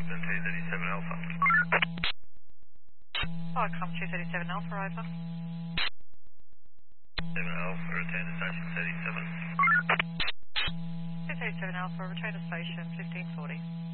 Brisbane 237 Alpha. Welcome 237 Alpha, over. 7 Alpha, return to station 37. 237 Alpha, return to station 1540.